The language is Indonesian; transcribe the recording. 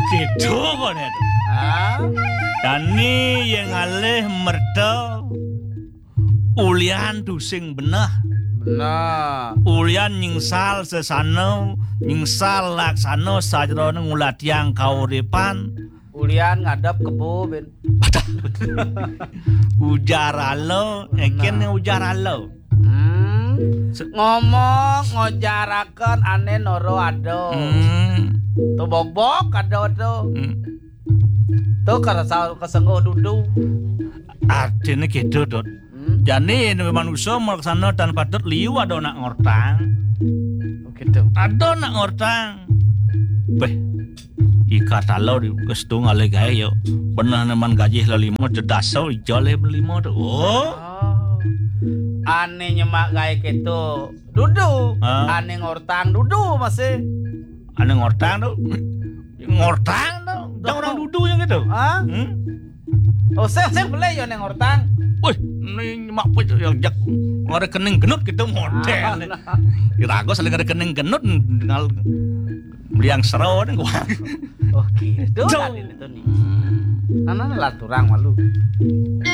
gitu kok nih. Dani yang alih merda ulian dusing benah. Benar. Ulian nyingsal sesana nyingsal laksana sajroning ngulatiang kauripan. Ulian ngadap kebo ben. Ujar alo, eken ujar alo. Ngomong ngojaraken ane noro ado. Tuh bok-bok ado tuh. Tuh kerasa kesengo dudu. Artinya gitu dot. Jadi ini manusia melaksana dan padat liu ada nak ngortang. Oh gitu. Ada nak ngortang. Beh, ika talau di kestung ale gaya yo. Benar neman gaji lelimo jedasau jole belimo tuh. Oh. Ane nyemak gaya gitu. Dudu. Ane ngortang dudu masih. Ane ngortang tuh. Ngortang tuh. Jangan orang dudu yang gitu. Oh, saya boleh yo neng ngortang. Wih, ini nyemak pun yang jak ada kening genut gitu model. Kirago saling ada kening genut tinggal beli yang seru nih gua. Oh gitu tadi itu nih. Karena laturang malu.